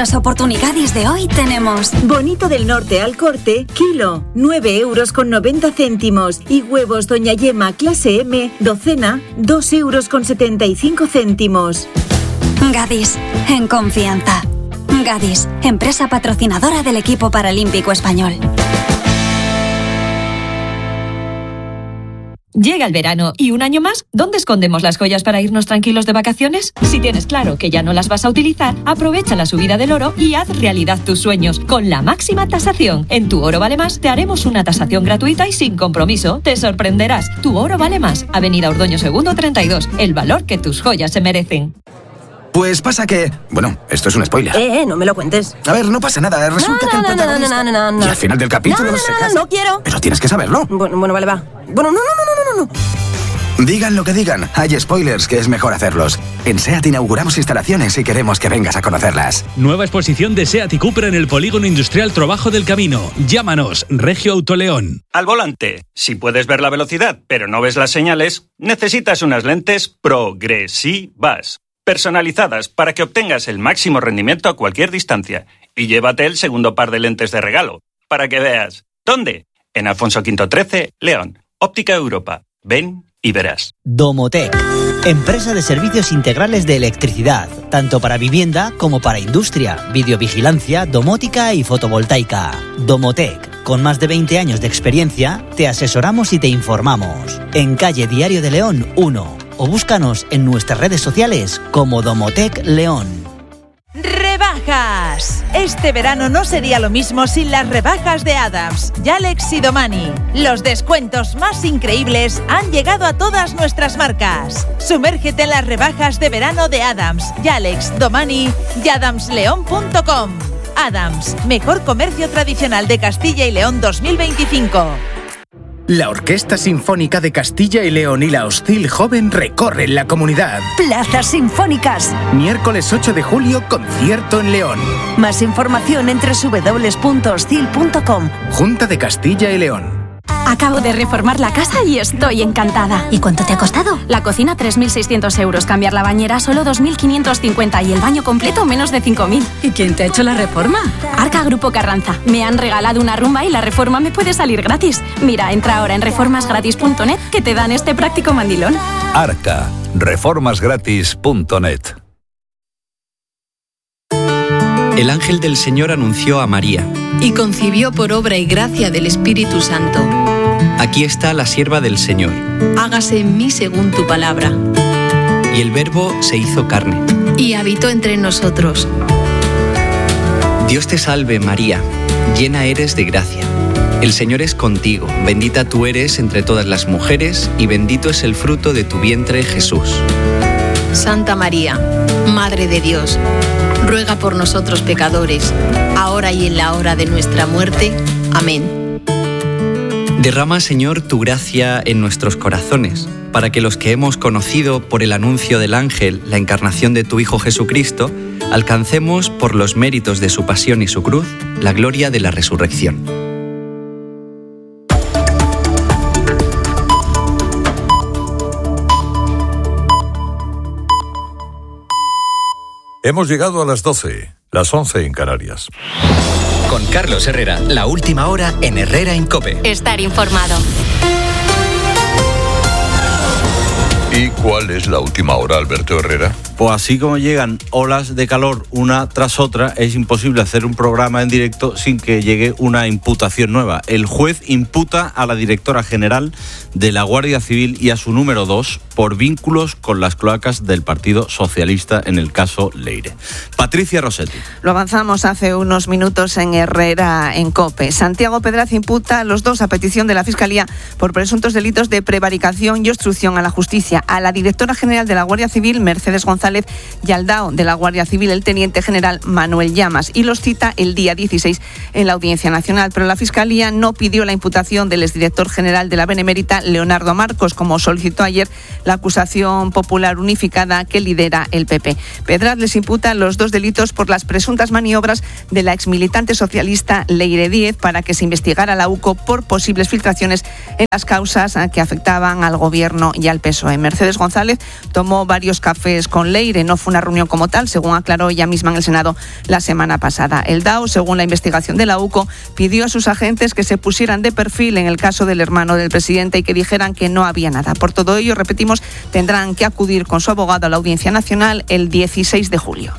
nuestras oportunidades de hoy tenemos bonito del norte al corte, kilo, 9,90 €. Y huevos Doña Yema clase M, docena, 2,75 €. Gadis, en confianza. Gadis, empresa patrocinadora del equipo paralímpico español. Llega el verano y un año más, ¿dónde escondemos las joyas para irnos tranquilos de vacaciones? Si tienes claro que ya no las vas a utilizar, aprovecha la subida del oro y haz realidad tus sueños con la máxima tasación. En Tu Oro Vale Más te haremos una tasación gratuita y sin compromiso. Te sorprenderás. Tu Oro Vale Más. Avenida Ordoño Segundo 32. El valor que tus joyas se merecen. Pues pasa que... Bueno, esto es un spoiler. No me lo cuentes. A ver, no pasa nada. Resulta que el protagonista... No. Y al final del capítulo se casa. No quiero. Pero tienes que saberlo. Bueno, vale, va. Bueno, no. Digan lo que digan, hay spoilers que es mejor hacerlos. En SEAT inauguramos instalaciones y queremos que vengas a conocerlas. Nueva exposición de SEAT y Cupra en el Polígono Industrial Trabajo del Camino. Llámanos, Regio Autoleón. Al volante, si puedes ver la velocidad pero no ves las señales, necesitas unas lentes progresivas, personalizadas para que obtengas el máximo rendimiento a cualquier distancia. Y llévate el segundo par de lentes de regalo, para que veas. ¿Dónde? En Alfonso V 13, León. Óptica Europa. Ven y verás. Domotec, empresa de servicios integrales de electricidad, tanto para vivienda como para industria, videovigilancia, domótica y fotovoltaica. Domotec, con más de 20 años de experiencia, te asesoramos y te informamos. En calle Diario de León 1 o búscanos en nuestras redes sociales como Domotec León. ¡Rebajas! Este verano no sería lo mismo sin las rebajas de Adams, Yalex y Domani. Los descuentos más increíbles han llegado a todas nuestras marcas. Sumérgete en las rebajas de verano de Adams, Yalex, Domani y adamsleon.com. Adams, mejor comercio tradicional de Castilla y León 2025. La Orquesta Sinfónica de Castilla y León y la Hostil Joven recorren la comunidad. Plazas sinfónicas. Miércoles 8 de julio, concierto en León. Más información en www.hostil.com. Junta de Castilla y León. Acabo de reformar la casa y estoy encantada. ¿Y cuánto te ha costado? La cocina 3.600 €, cambiar la bañera solo 2.550 y el baño completo menos de 5.000. ¿Y quién te ha hecho la reforma? Arca Grupo Carranza. Me han regalado una rumba y la reforma me puede salir gratis. Mira, entra ahora en reformasgratis.net que te dan este práctico mandilón. Arca, reformasgratis.net. El ángel del Señor anunció a María. Y concibió por obra y gracia del Espíritu Santo. Aquí está la sierva del Señor. Hágase en mí según tu palabra. Y el Verbo se hizo carne. Y habitó entre nosotros. Dios te salve, María, llena eres de gracia. El Señor es contigo, bendita tú eres entre todas las mujeres, y bendito es el fruto de tu vientre, Jesús. Santa María, Madre de Dios, ruega por nosotros pecadores, ahora y en la hora de nuestra muerte. Amén. Derrama, Señor, tu gracia en nuestros corazones, para que los que hemos conocido por el anuncio del ángel la encarnación de tu Hijo Jesucristo, alcancemos, por los méritos de su pasión y su cruz, la gloria de la resurrección. Hemos llegado a las 12, las 11 en Canarias. Con Carlos Herrera, la última hora en Herrera en COPE. Estar informado. ¿Y cuál es la última hora, Alberto Herrera? Pues así como llegan olas de calor una tras otra, es imposible hacer un programa en directo sin que llegue una imputación nueva. El juez imputa a la directora general de la Guardia Civil y a su número 2 por vínculos con las cloacas del Partido Socialista en el caso Leire. Patricia Rossetti. Lo avanzamos hace unos minutos en Herrera en COPE. Santiago Pedraz imputa a los dos a petición de la Fiscalía por presuntos delitos de prevaricación y obstrucción a la justicia. A la directora general de la Guardia Civil, Mercedes González, y al DAO de la Guardia Civil, el teniente general Manuel Llamas, y los cita el día 16 en la Audiencia Nacional. Pero la Fiscalía no pidió la imputación del exdirector general de la Benemérita, Leonardo Marcos, como solicitó ayer la acusación popular unificada que lidera el PP. Pedraz les imputa los dos delitos por las presuntas maniobras de la exmilitante socialista Leire Díez para que se investigara a la UCO por posibles filtraciones en las causas que afectaban al Gobierno y al PSOE. Mercedes González tomó varios cafés con Leire. No fue una reunión como tal, según aclaró ella misma en el Senado la semana pasada. El DAO, según la investigación de la UCO, pidió a sus agentes que se pusieran de perfil en el caso del hermano del presidente y que dijeran que no había nada. Por todo ello, repetimos, tendrán que acudir con su abogado a la Audiencia Nacional el 16 de julio.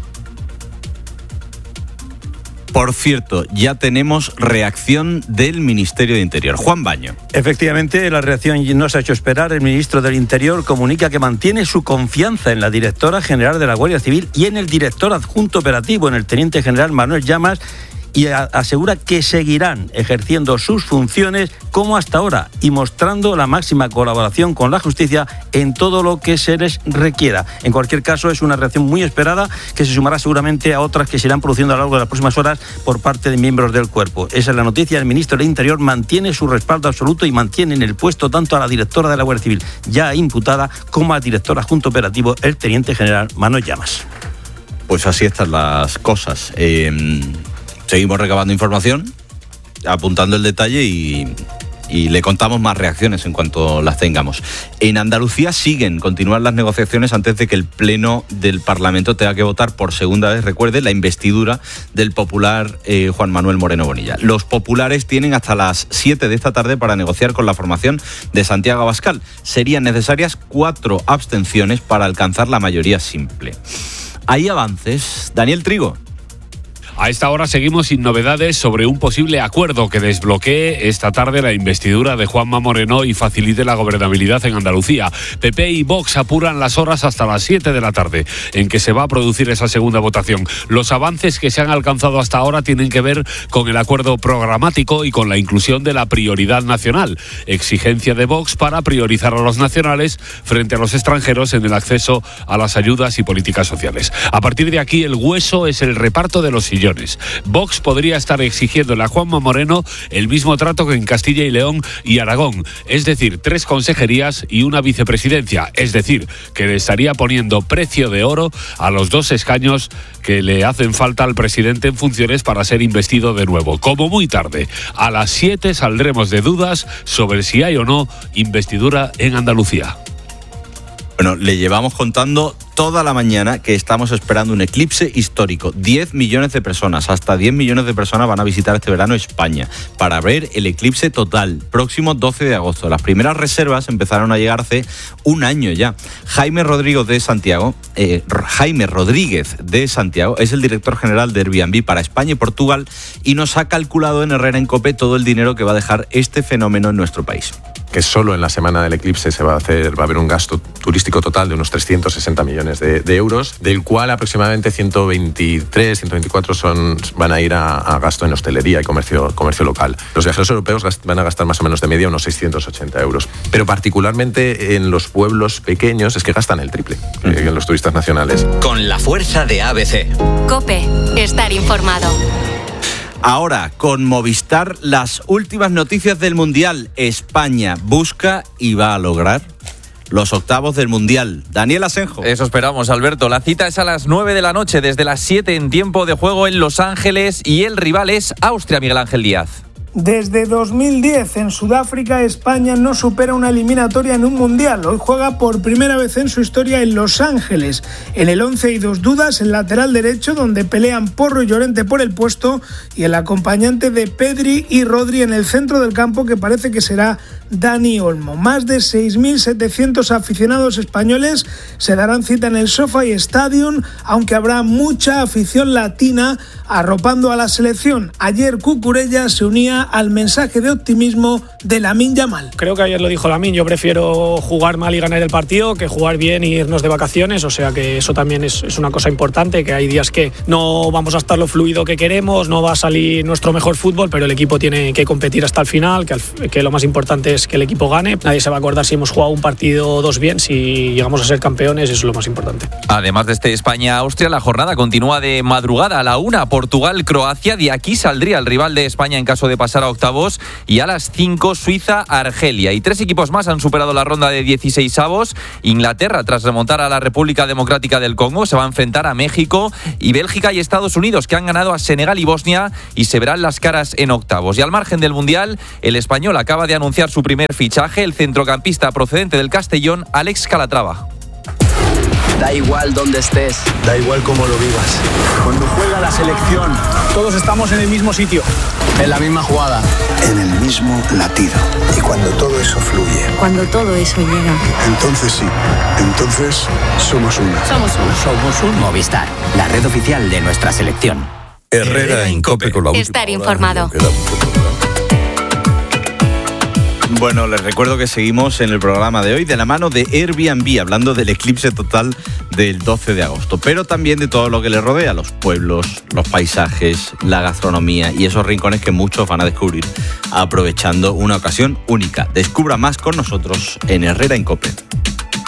Por cierto, ya tenemos reacción del Ministerio de Interior. Juan Baño. Efectivamente, la reacción no se ha hecho esperar. El ministro del Interior comunica que mantiene su confianza en la directora general de la Guardia Civil y en el director adjunto operativo, en el teniente general Manuel Llamas, y asegura que seguirán ejerciendo sus funciones como hasta ahora y mostrando la máxima colaboración con la justicia en todo lo que se les requiera. En cualquier caso, es una reacción muy esperada que se sumará seguramente a otras que se irán produciendo a lo largo de las próximas horas por parte de miembros del cuerpo. Esa es la noticia. El ministro del Interior mantiene su respaldo absoluto y mantiene en el puesto tanto a la directora de la Guardia Civil ya imputada como al director adjunto operativo, el teniente general Manuel Llamas. Pues así están las cosas. Seguimos recabando información, apuntando el detalle y le contamos más reacciones en cuanto las tengamos. En Andalucía continúan las negociaciones antes de que el Pleno del Parlamento tenga que votar por segunda vez, recuerde, la investidura del popular Juan Manuel Moreno Bonilla. Los populares tienen hasta las 7 de esta tarde para negociar con la formación de Santiago Abascal. Serían necesarias 4 abstenciones para alcanzar la mayoría simple. ¿Hay avances? Daniel Trigo. A esta hora seguimos sin novedades sobre un posible acuerdo que desbloquee esta tarde la investidura de Juanma Moreno y facilite la gobernabilidad en Andalucía. PP y Vox apuran las horas hasta las 7 de la tarde, en que se va a producir esa segunda votación. Los avances que se han alcanzado hasta ahora tienen que ver con el acuerdo programático y con la inclusión de la prioridad nacional, exigencia de Vox para priorizar a los nacionales frente a los extranjeros en el acceso a las ayudas y políticas sociales. A partir de aquí, el hueso es el reparto de los sillones. Vox podría estar exigiéndole a Juanma Moreno el mismo trato que en Castilla y León y Aragón, es decir, 3 consejerías y una vicepresidencia, es decir, que le estaría poniendo precio de oro a los 2 escaños que le hacen falta al presidente en funciones para ser investido de nuevo. Como muy tarde, a las 7 saldremos de dudas sobre si hay o no investidura en Andalucía. Bueno, le llevamos contando toda la mañana que estamos esperando un eclipse histórico. 10 millones de personas, hasta 10 millones de personas van a visitar este verano España para ver el eclipse total, próximo 12 de agosto. Las primeras reservas empezaron a llegar hace un año ya. Jaime Rodríguez de Santiago es el director general de Airbnb para España y Portugal y nos ha calculado en Herrera en COPE todo el dinero que va a dejar este fenómeno en nuestro país. Que solo en la semana del eclipse va a haber un gasto turístico total de unos 360 millones de euros, del cual aproximadamente 123, 124 van a ir a gasto en hostelería y comercio local. Los viajeros europeos van a gastar más o menos de media unos 680 euros. Pero particularmente en los pueblos pequeños es que gastan el triple que en los turistas nacionales. Con la fuerza de ABC. COPE. Estar informado. Ahora, con Movistar, las últimas noticias del Mundial. España busca y va a lograr los octavos del Mundial. Daniel Asenjo. Eso esperamos, Alberto. La cita es a las 9 de la noche, desde las 7 en tiempo de juego en Los Ángeles, y el rival es Austria, Miguel Ángel Díaz. Desde 2010 en Sudáfrica, España no supera una eliminatoria en un mundial. Hoy juega por primera vez en su historia en Los Ángeles. En el 11 hay 2 dudas, el lateral derecho, donde pelean Porro y Llorente por el puesto, y el acompañante de Pedri y Rodri en el centro del campo, que parece que será Dani Olmo. Más de 6.700 aficionados españoles se darán cita en el SoFi Stadium, aunque habrá mucha afición latina arropando a la selección. Ayer Cucurella se unía al mensaje de optimismo de Lamine Yamal. Creo que ayer lo dijo Lamine, yo prefiero jugar mal y ganar el partido que jugar bien e irnos de vacaciones, o sea que eso también es una cosa importante, que hay días que no vamos a estar lo fluido que queremos, no va a salir nuestro mejor fútbol, pero el equipo tiene que competir hasta el final, que lo más importante es que el equipo gane. Nadie se va a acordar si hemos jugado un partido o 2 bien, si llegamos a ser campeones, eso es lo más importante. Además de este España-Austria, la jornada continúa de madrugada a la 1, Portugal-Croacia. De aquí saldría el rival de España en caso de pasar a octavos, y a las 5 Suiza-Argelia. Y 3 equipos más han superado la ronda de 16avos. Inglaterra, tras remontar a la República Democrática del Congo, se va a enfrentar a México, y Bélgica y Estados Unidos, que han ganado a Senegal y Bosnia, y se verán las caras en octavos. Y al margen del Mundial, el español acaba de anunciar su primer fichaje, el centrocampista procedente del Castellón, Alex Calatrava. Da igual dónde estés. Da igual cómo lo vivas. Cuando juega la selección, todos estamos en el mismo sitio. En la misma jugada. En el mismo latido. Y cuando todo eso fluye. Cuando todo eso llega. Entonces sí. Entonces somos uno. Somos uno. Somos un Movistar, la red oficial de nuestra selección. Herrera en COPE con la última Estar hora. informado. Bueno, les recuerdo que seguimos en el programa de hoy de la mano de Airbnb, hablando del eclipse total del 12 de agosto, pero también de todo lo que le rodea, los pueblos, los paisajes, la gastronomía y esos rincones que muchos van a descubrir aprovechando una ocasión única. Descubra más con nosotros en Herrera en COPE.